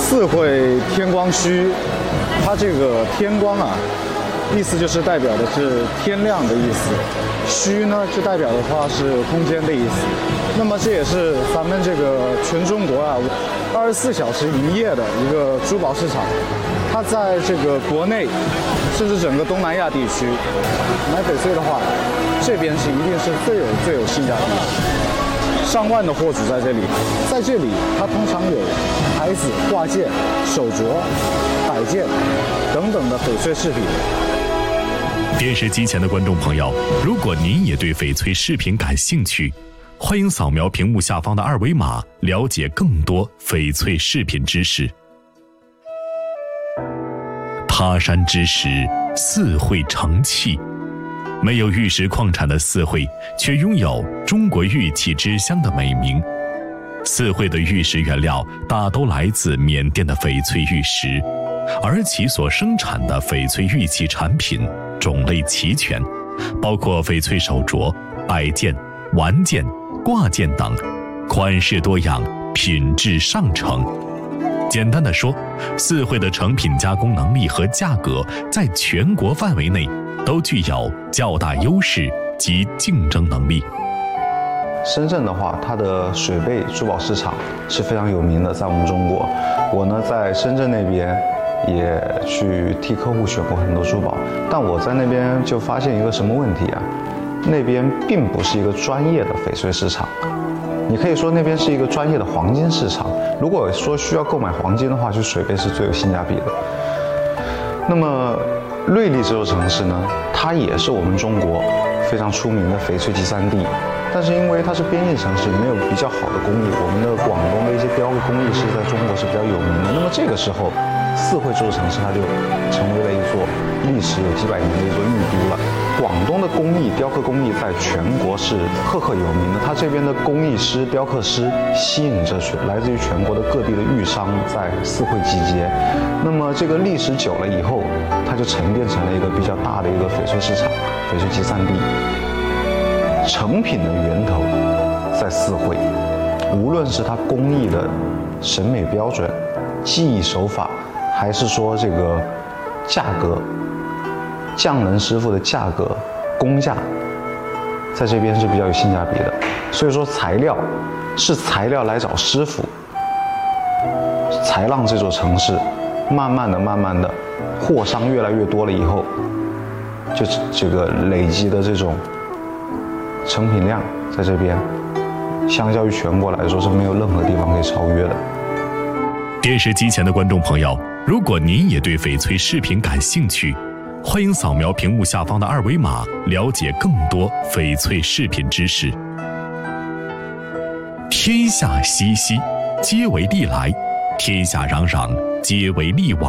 四会天光虚，它这个天光啊，意思就是代表的是天亮的意思，虚呢就代表的话是空间的意思。那么这也是咱们这个全中国啊24小时营业的一个珠宝市场，它在这个国内甚至整个东南亚地区买翡翠的话，这边是一定是最有性价比的。上万的货主在这里，在这里它通常有牌子、挂件、手镯、摆件等等的翡翠饰品。 电视机前的观众朋友，如果您也对翡翠饰品感兴趣，欢迎扫描屏幕下方的二维码，了解更多翡翠饰品知识。他山之石，四会成器。没有玉石矿产的四会，却拥有中国玉器之乡的美名。四会的玉石原料大都来自缅甸的翡翠玉石，而其所生产的翡翠玉器产品种类齐全，包括翡翠手镯、摆件、玩件、挂件等，款式多样，品质上乘。简单的说，四会的成品加工能力和价格在全国范围内都具有较大优势及竞争能力。 深圳的话，它的水贝珠宝市场是非常有名的，在我们中国。我呢在深圳那边也去替客户选过很多珠宝，但我在那边就发现一个什么问题啊？那边并不是一个专业的翡翠市场，你可以说那边是一个专业的黄金市场。如果说需要购买黄金的话，就水贝是最有性价比的。那么瑞丽这座城市呢，它也是我们中国非常出名的翡翠集散地，但是因为它是边境城市，没有比较好的工艺，我们的广东的一些雕刻工艺是在中国是比较有名的。那么这个时候，四会这座城市它就成为了一座历史有几百年的一座玉都了。广东的工艺雕刻工艺在全国是赫赫有名的，它这边的工艺师、雕刻师吸引着来自于全国的各地的玉商在四会集结。那么这个历史久了以后，它就沉淀成了一个比较大的一个翡翠市场、翡翠集散地。成品的源头在四会，无论是它工艺的审美标准、技艺手法，还是说这个价格，匠人师傅的价格、工价，在这边是比较有性价比的。所以说材料来找师傅，才让这座城市慢慢的货商越来越多了以后，就这个累积的这种成品量在这边相较于全国来说是没有任何地方可以超越的。 电视机前的观众朋友，如果您也对翡翠饰品感兴趣，欢迎扫描屏幕下方的二维码，了解更多翡翠饰品知识。天下熙熙，皆为利来；天下攘攘，皆为利往。